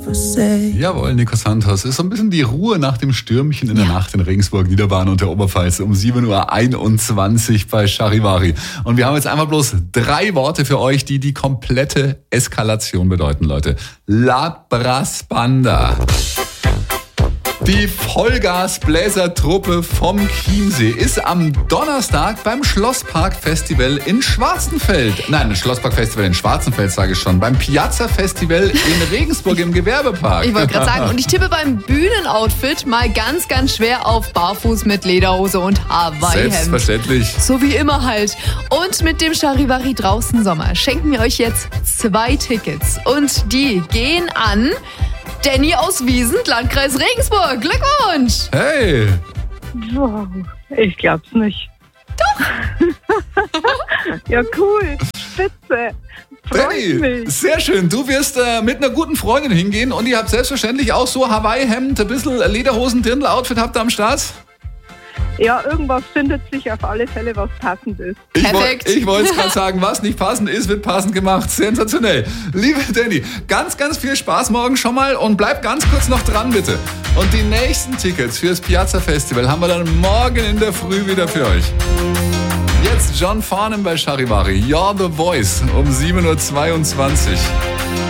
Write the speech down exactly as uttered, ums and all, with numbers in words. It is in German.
Jawohl, Nico Santos. Ist so ein bisschen die Ruhe nach dem Stürmchen in der ja. Nacht in Regensburg, Niederbayern und der Oberpfalz um sieben Uhr einundzwanzig bei Charivari. Und wir haben jetzt einfach bloß drei Worte für euch, die die komplette Eskalation bedeuten, Leute. Labrasbanda. Die Vollgas-Bläsertruppe vom Chiemsee ist am Donnerstag beim Schlosspark-Festival in Schwarzenfeld. Nein, Schlosspark-Festival in Schwarzenfeld, sage ich schon. Beim Piazza-Festival in Regensburg im Gewerbepark. Ich wollte gerade sagen, und ich tippe beim Bühnenoutfit mal ganz, ganz schwer auf Barfuß mit Lederhose und Hawaii-Hemd. Selbstverständlich. So wie immer halt. Und mit dem Charivari draußen Sommer schenken wir euch jetzt zwei Tickets. Und die gehen an Danny aus Wiesent, Landkreis Regensburg. Glückwunsch! Hey! Wow, ich glaub's nicht. Doch! Ja, cool. Spitze. Danny, mich. Sehr schön. Du wirst äh, mit einer guten Freundin hingehen und ihr habt selbstverständlich auch so Hawaii-Hemd, ein bisschen Lederhosen, Dirndl-Outfit habt ihr am Start? Ja, irgendwas findet sich auf alle Fälle, was passend ist. Ich Perfekt. Woll, ich wollte es gerade sagen, was nicht passend ist, wird passend gemacht. Sensationell. Liebe Danny, ganz, ganz viel Spaß morgen schon mal und bleib ganz kurz noch dran, bitte. Und die nächsten Tickets fürs Piazza Festival haben wir dann morgen in der Früh wieder für euch. Jetzt John Farnham bei Charivari. You're the Voice um sieben Uhr zweiundzwanzig.